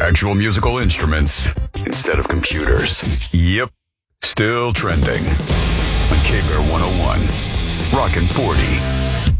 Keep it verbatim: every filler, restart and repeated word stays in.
Actual musical instruments instead of computers. Yep, still trending. On K B R one oh one. Rockin' forty.